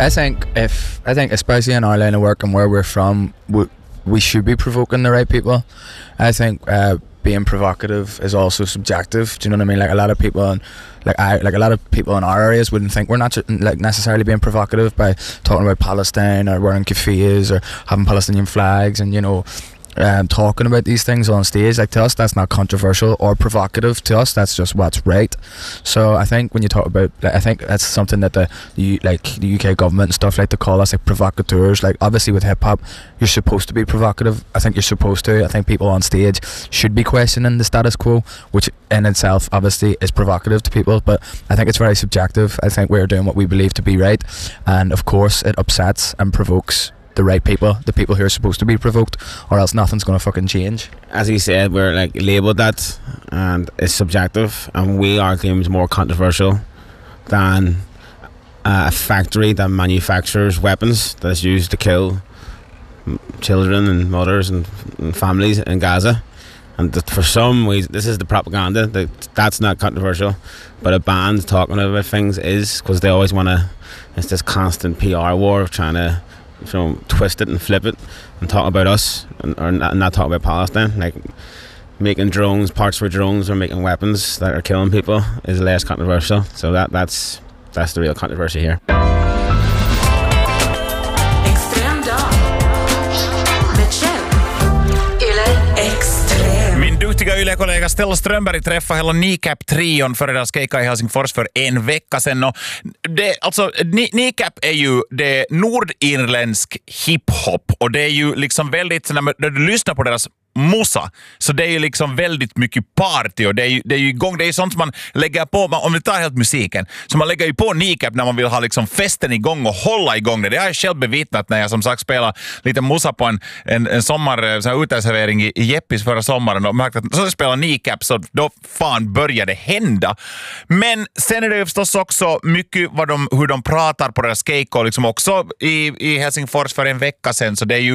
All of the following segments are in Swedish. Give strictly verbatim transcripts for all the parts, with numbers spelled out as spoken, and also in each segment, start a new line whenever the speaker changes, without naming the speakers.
I think if I think especially in our line of work and where we're from, we, we should be provoking the right people. I think uh, being provocative is also subjective. Do you know what I mean? Like a lot of people, in, like I, like a lot of people in our areas wouldn't think we're not like necessarily being provocative by talking about Palestine or wearing keffiyehs or having Palestinian flags and you know. Um, talking about these things on stage, like to us that's not controversial or provocative. To us that's just what's right. So I think when you talk about like, I think that's something that the, the like the U K government and stuff like to call us like provocateurs. Like obviously with hip hop you're supposed to be provocative. I think you're supposed to. I think people on stage should be questioning the status quo, which in itself obviously is provocative to people, but I think it's very subjective. I think we're doing what we believe to be right, and of course it upsets and provokes the right people, the people who are supposed to be provoked, or else nothing's gonna fucking change.
As he said, we're like labelled that, and it's subjective, and we are claims more controversial than a factory that manufactures weapons that's used to kill children and mothers and, and families in Gaza. And that for some reason, this is the propaganda that that's not controversial, but a band talking about things is, because they always want to. It's this constant P R war of trying to. So twist it and flip it and talk about us and or not, not talk about Palestine. Like making drones, parts for drones or making weapons that are killing people is less controversial. So that that's that's the real controversy here.
Duktiga Yle-kollega Stella Strömberg träffade hela Kneecap-trion före deras keika i Helsingfors för en vecka sedan. Och det, alltså, Kneecap är ju det nordirländsk hiphop och det är ju liksom väldigt, när du lyssnar på deras musa, så det är ju liksom väldigt mycket party och det är ju, det är ju igång, det är ju sånt som man lägger på, om vi tar helt musiken, så man lägger ju på Kneecap när man vill ha liksom festen igång och hålla igång det. Det har jag själv bevittnat när jag som sagt spelar lite musa på en, en, en sommar, så här uteservering i, i Jeppis förra sommaren och märkte att så spelar Kneecap, så då fan började hända. Men sen är det ju förstås också mycket vad de, hur de pratar på deras cake och liksom också i, i Helsingfors för en vecka sedan, så det är ju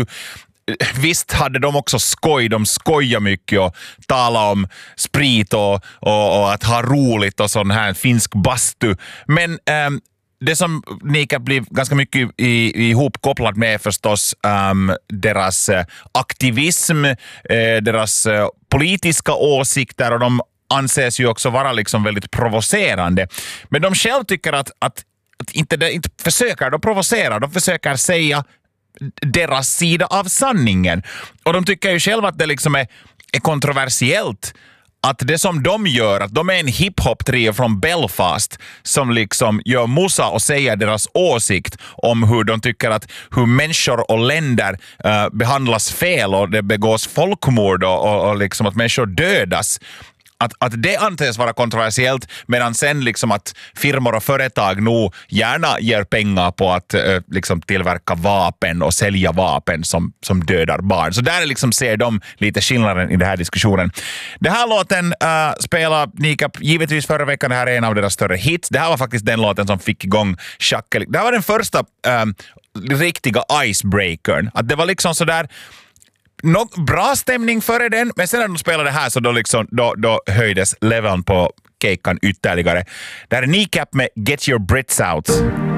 visst hade de också skoj, de skojar mycket och talar om sprit och, och, och att ha roligt och sån här finsk bastu. Men ähm, det som Kneecap blir ganska mycket i, ihopkopplat med förstås ähm, deras äh, aktivism, äh, deras äh, politiska åsikter, och de anses ju också vara liksom väldigt provocerande. Men de själv tycker att, att, att inte, inte försöker, de provocerar, de försöker säga deras sida av sanningen. Och de tycker ju själva att det liksom är, är kontroversiellt att det som de gör, att de är en hiphop-trio från Belfast som liksom gör musa och säger deras åsikt om hur de tycker att hur människor och länder uh, behandlas fel och det begås folkmord och, och, och liksom att människor dödas. Att, att det anses vara kontroversiellt, medan sen liksom att firmor och företag nog gärna ger pengar på att eh, liksom tillverka vapen och sälja vapen som, som dödar barn. Så där liksom ser de lite skillnaden i den här diskussionen. Det här låten äh, spelar Kneecap givetvis förra veckan. Det här är en av deras större hits. Det här var faktiskt den låten som fick igång Schakel. Det här var den första äh, riktiga icebreakern. Att det var liksom sådär Nå, bra stämning före den, men sen när de spelade det här så då, liksom, då, då höjdes leveln på keikan ytterligare. Det här är Kneecap med Get Your Brits Out.